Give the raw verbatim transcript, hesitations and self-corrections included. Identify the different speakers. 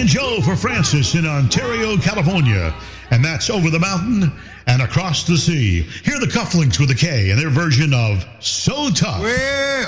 Speaker 1: Joe for Francis in Ontario, California. And that's Over the Mountain and Across the Sea. Hear the Cufflinks with a K and their version of So Tough.
Speaker 2: Well,